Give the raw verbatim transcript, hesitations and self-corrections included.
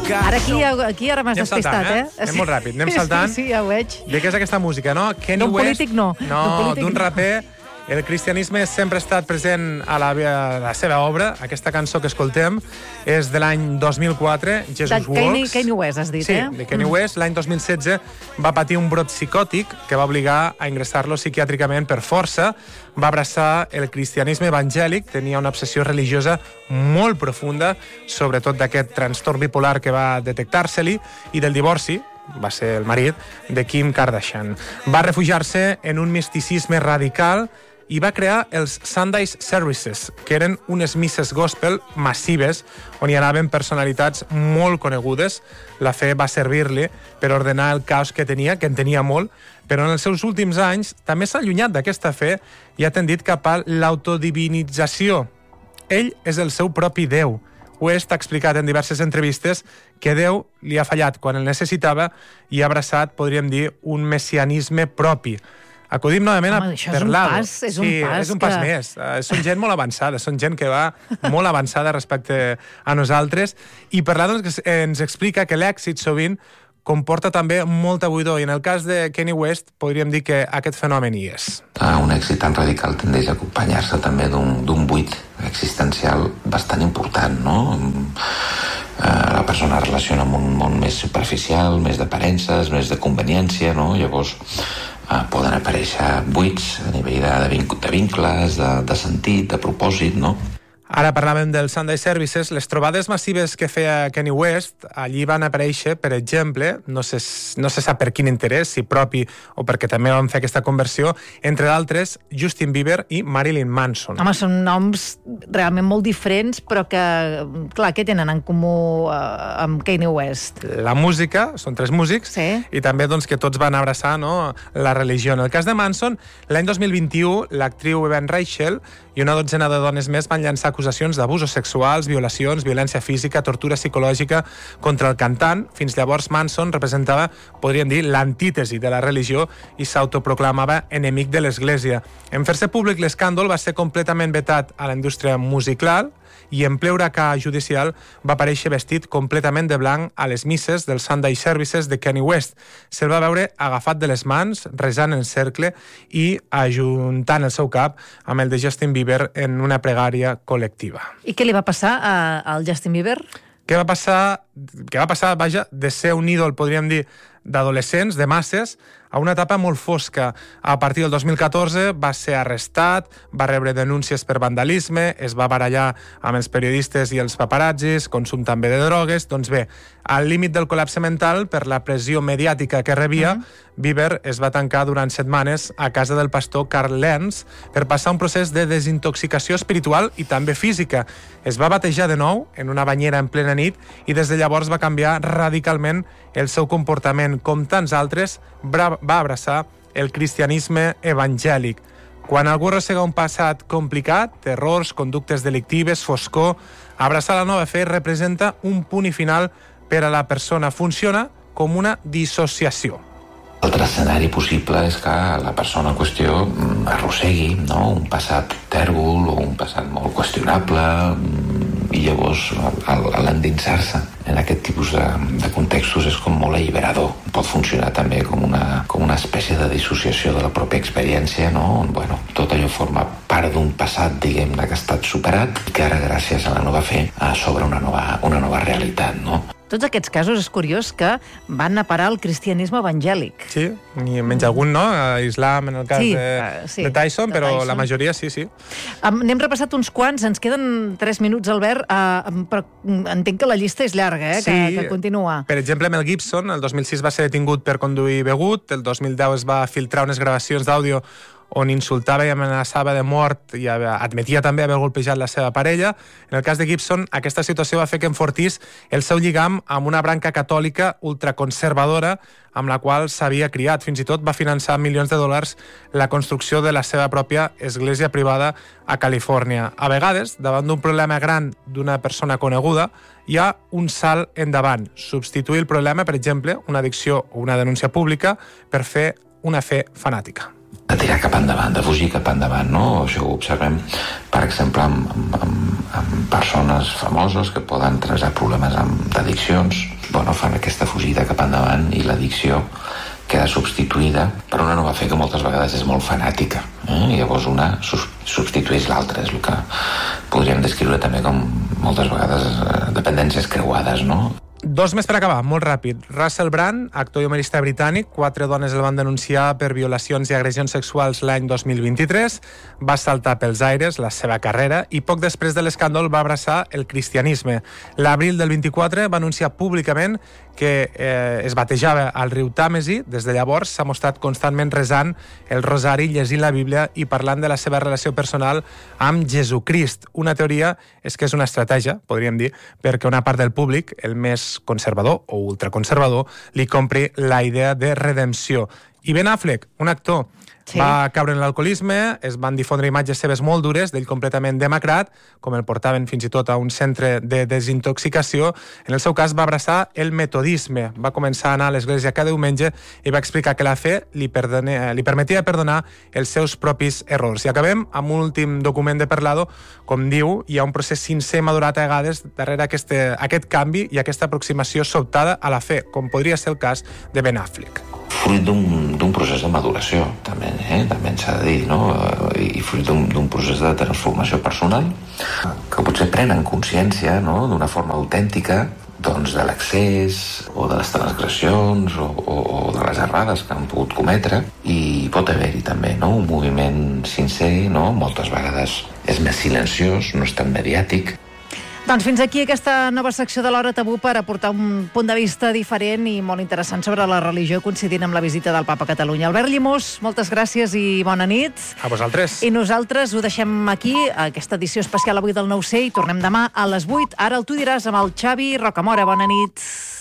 Ara aquí, aquí ara m'has Anem despistat, saltant, eh? eh? Anem molt ràpid, anem saltant. Sí, sí, ja ho veig. De què és aquesta música, no? Kanye D'un West... polític no. No, D'un polític d'un no. raper. El cristianisme sempre ha estat present a la, a la seva obra. Aquesta cançó que escoltem és de l'any dos mil quatre, Jesus De Kanye, Walks. Kanye West, has dit, sí, eh? Sí, de Kanye West. L'any dos mil setze va patir un brot psicòtic que va obligar a ingressar-lo psiquiàtricament per força. Va abraçar el cristianisme evangèlic, tenia una obsessió religiosa molt profunda, sobretot d'aquest trastorn bipolar que va detectar-se-li, i del divorci, va ser el marit, de Kim Kardashian. Va refugiar-se en un misticisme radical i va crear els Sunday Services, que eren unes misses gospel massives on hi anaven personalitats molt conegudes. La fe va servir-li per ordenar el caos que tenia, que en tenia molt, però en els seus últims anys també s'ha allunyat d'aquesta fe i ha tendit cap a l'autodivinització. Ell és el seu propi Déu. West ha explicat en diverses entrevistes que Déu li ha fallat quan el necessitava i ha abraçat, podríem dir, un messianisme propi. Acudim novament Home, a això és un Perlado. pas, és un sí, pas és un pas que- més. Uh, són gent molt avançada, són gent que va molt avançada respecte a nosaltres. I Perlado ens, ens explica que l'èxit sovint comporta també molta buidor, i en el cas de Kanye West podríem dir que aquest fenomen hi és. Un èxit tan radical tendeix a acompanyar-se també d'un d'un buit existencial bastant important, no? La persona es relaciona amb un món més superficial, més d'aparences, més de conveniència, no? Llavors eh, poden aparèixer buits a nivell de, de, vinc de vincles, de, de sentit, de propòsit, no? Ara parlàvem del Sunday Services. Les trobades massives que feia Kanye West, allí van aparèixer, per exemple, no se, no se sap per quin interès, si propi o perquè també van fer aquesta conversió, entre d'altres, Justin Bieber i Marilyn Manson. Home, són noms realment molt diferents, però que, clar, què tenen en comú eh, amb Kanye West? La música, són tres músics, Sí. i també doncs, que tots van abraçar, no, la religió. En el cas de Manson, l'any dos mil vint-i-u, l'actriu Evan Rachel i una dotzena de dones més van llançar acusacions d'abusos sexuals, violacions, violència física, tortura psicològica contra el cantant. Fins llavors Manson representava, podríem dir, l'antítesi de la religió i s'autoproclamava enemic de l'Església. En fer-se públic l'escàndol va ser completament vetat a la indústria musical i en ple huracà judicial va aparèixer vestit completament de blanc a les misses dels Sunday Services de Kanye West. Se'l va veure agafat de les mans, resant en cercle i ajuntant el seu cap amb el de Justin Bieber en una pregària col·lectiva. I què li va passar a, al Justin Bieber? Què va passar, què va passar, vaja, de ser un ídol, podríem dir, d'adolescents, de masses, a una etapa molt fosca. A partir del dos mil catorze va ser arrestat, va rebre denúncies per vandalisme, es va barallar amb els periodistes i els paparazzis, consum també de drogues. Doncs bé, al límit del col·lapse mental, per la pressió mediàtica que rebia, uh-huh. Bieber es va tancar durant setmanes a casa del pastor Carl Lenz per passar un procés de desintoxicació espiritual i també física. Es va batejar de nou en una banyera en plena nit i des de llavors va canviar radicalment el seu comportament. Com tants altres, va abraçar el cristianisme evangèlic. Quan algú arrossega un passat complicat, errors, conductes delictives, foscor, abraçar la nova fe representa un punt i final per a la persona. Funciona com una dissociació. L'altre escenari possible és que la persona en qüestió arrossegui, no?, un passat tèrbol o un passat molt qüestionable, i llavors a l'endinsar-se en aquest tipus de, de contextos és com molt alliberador. Pot funcionar també com una, com una espècie de dissociació de la pròpia experiència, no? Bueno, tot allò forma part d'un passat, diguem-ne, que ha estat superat i que ara, gràcies a la nova fe, s'obre una nova, una nova realitat, no? Tots aquests casos és curiós que van a parar al cristianisme evangèlic. Sí, i menys algun, no? A Islam, en el cas Sí, de, uh, sí, de Tyson, de però Tyson. la majoria sí, sí. Um, N'hem repassat uns quants, ens queden tres minuts, Albert, uh, però entenc que la llista és llarga, eh, Sí. que, que continua. Per exemple, Mel Gibson, el dos mil sis va ser detingut per conduir begut, el dos mil deu es va filtrar unes gravacions d'àudio on insultava i amenaçava de mort i admetia també haver golpejat la seva parella. En el cas de Gibson, aquesta situació va fer que enfortís el seu lligam amb una branca catòlica ultraconservadora amb la qual s'havia criat. Fins i tot va finançar milions de dòlars la construcció de la seva pròpia església privada a Califòrnia. A vegades, davant d'un problema gran d'una persona coneguda, hi ha un salt endavant. Substituir el problema, per exemple, una addicció o una denúncia pública, per fer una fe fanàtica. de tirar cap endavant, de fugir cap endavant, no? Això ho observem, per exemple, amb, amb, amb persones famoses que poden traçar problemes d'addiccions. Bueno, fan aquesta fugida cap endavant i l'addicció queda substituïda per una nova fe que moltes vegades és molt fanàtica. Eh? I llavors una substitueix l'altra, és el que podríem descriure també com moltes vegades dependències creuades, no? Dos més per acabar, molt ràpid. Russell Brand, actor i humorista britànic, quatre dones el van denunciar per violacions i agressions sexuals l'any dos mil vint-i-tres, va saltar pels aires la seva carrera i poc després de l'escàndol va abraçar el cristianisme. L'abril del vint-i-quatre va anunciar públicament que eh, es batejava al riu Tàmesi. Des de llavors s'ha mostrat constantment resant el rosari, llegint la Bíblia i parlant de la seva relació personal amb Jesucrist. Una teoria és que és una estratègia, podríem dir, perquè una part del públic, el més conservador o ultraconservador, li compri la idea de redempció. I Ben Affleck, un actor, sí, va caure en l'alcoholisme, es van difondre imatges seves molt dures, d'ell completament demacrat, com el portaven fins i tot a un centre de desintoxicació. En el seu cas va abraçar el metodisme, va començar a anar a l'església cada diumenge i va explicar que la fe li, perdone, li permetia perdonar els seus propis errors. I acabem amb un últim document de Perlado. Com diu, hi ha un procés sincer i madurat a vegades darrere aquest, aquest canvi i aquesta aproximació sobtada a la fe, com podria ser el cas de Ben Affleck. Fruit d'un procés de maduració, també, eh? també s'ha de dir, no? I fruit d'un procés de transformació personal, que potser prenen consciència, no?, d'una forma autèntica, doncs, de l'excés o de les transgressions o, o, o de les errades que han pogut cometre, i pot haver-hi també, no?, un moviment sincer, no?, moltes vegades és més silenciós, no és tan mediàtic. Doncs fins aquí aquesta nova secció de l'Hora Tabú per aportar un punt de vista diferent i molt interessant sobre la religió, coincidint amb la visita del Papa a Catalunya. Albert Llimós, moltes gràcies i bona nit. A vosaltres. I nosaltres ho deixem aquí, aquesta edició especial avui del nou C, i tornem demà a les vuit. Ara el Tu diràs amb el Xavi Rocamora. Bona nit.